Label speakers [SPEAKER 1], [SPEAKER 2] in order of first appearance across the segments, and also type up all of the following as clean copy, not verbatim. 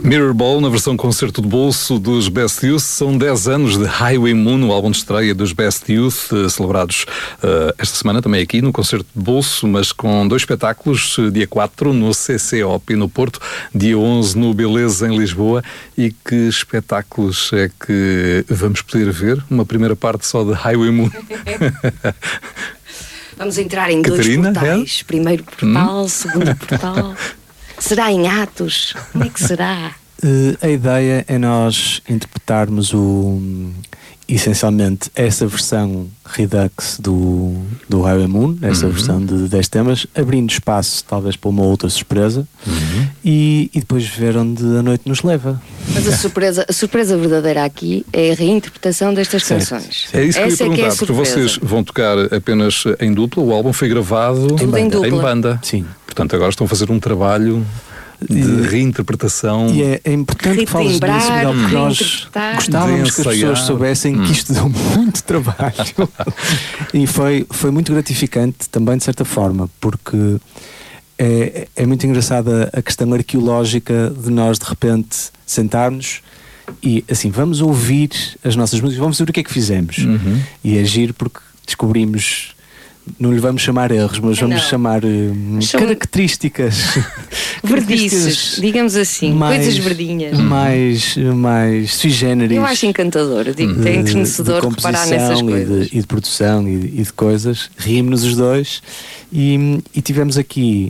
[SPEAKER 1] Mirrorball, na versão concerto de bolso dos Best Youth. São 10 anos de Highway Moon, o álbum de estreia dos Best Youth, celebrados esta semana também aqui no concerto de bolso, mas com 2 espetáculos, dia 4 no CCOP no Porto, dia 11 no Beleza em Lisboa. E que espetáculos é que vamos poder ver? Uma primeira parte só de Highway Moon.
[SPEAKER 2] Vamos entrar em
[SPEAKER 1] Catarina,
[SPEAKER 2] 2 portais. Primeiro portal, segundo portal. Será em Atos? Como é que será?
[SPEAKER 3] A ideia é nós interpretarmos essencialmente essa versão Redux do Highway Moon, essa versão de 10 temas, abrindo espaço talvez para uma outra surpresa e depois ver onde a noite nos leva.
[SPEAKER 2] Mas a surpresa verdadeira aqui é a reinterpretação destas canções.
[SPEAKER 1] É isso que eu ia perguntar, porque vocês vão tocar apenas em dupla, o álbum foi gravado em banda.
[SPEAKER 3] Sim.
[SPEAKER 1] Portanto, agora estão a fazer um trabalho de reinterpretação.
[SPEAKER 3] E é importante que fales disso, Miguel, porque nós gostávamos que as pessoas soubessem que isto deu muito trabalho. E foi muito gratificante também, de certa forma, porque é muito engraçada a questão arqueológica de nós, de repente, sentarmos e, assim, vamos ouvir as nossas músicas, vamos ver o que é que fizemos. E agir porque descobrimos... Não lhe vamos chamar erros, mas vamos chamar características
[SPEAKER 2] verdices, digamos assim, coisas verdinhas,
[SPEAKER 3] mais sui generis.
[SPEAKER 2] Eu acho encantador, é entrenecedor reparar nessas coisas
[SPEAKER 3] e de produção e de coisas. Rimos-nos os dois e tivemos aqui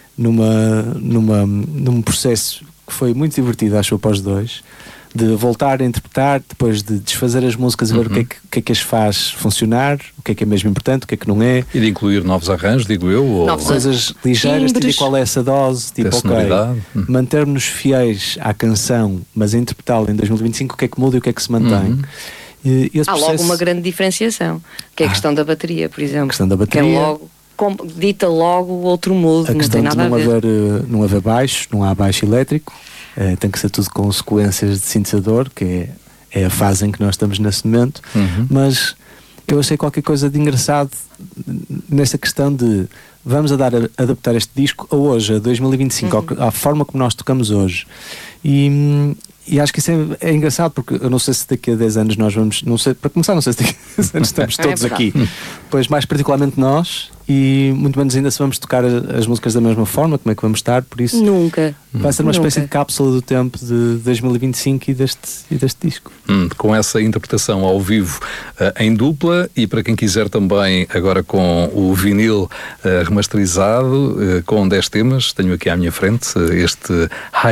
[SPEAKER 3] num processo que foi muito divertido, acho, para os dois, de voltar a interpretar, depois de desfazer as músicas e ver o que é que as faz funcionar, o que é mesmo importante, o que é que não é.
[SPEAKER 1] E de incluir novos arranjos, digo eu. Ou
[SPEAKER 3] coisas ligeiras, tipo qual é essa dose, tipo mantermos-nos fiéis à canção, mas a interpretá-la em 2025, o que é que muda e o que é que se mantém.
[SPEAKER 2] Há logo uma grande diferenciação, que é a questão da bateria, por exemplo. A
[SPEAKER 3] questão da bateria.
[SPEAKER 2] Que é logo, dita logo o outro mood, não tem nada a ver.
[SPEAKER 3] Não haver baixo, não há baixo elétrico. Tem que ser tudo com sequências de sintetizador, que é a fase em que nós estamos nesse momento. Mas eu achei qualquer coisa de engraçado nessa questão de vamos adaptar este disco a hoje, a 2025, à forma como nós tocamos hoje. E acho que isso é engraçado, porque eu não sei se daqui a 10 anos nós vamos... Não sei, para começar, não sei se daqui a 10 anos estamos todos aqui. Pois mais particularmente nós, e muito menos ainda se vamos tocar as músicas da mesma forma, como é que vamos estar, por isso...
[SPEAKER 2] Nunca.
[SPEAKER 3] Vai ser uma espécie de cápsula do tempo de 2025 e deste disco.
[SPEAKER 1] Com essa interpretação ao vivo em dupla, e para quem quiser também agora com o vinil remasterizado, com 10 temas, tenho aqui à minha frente este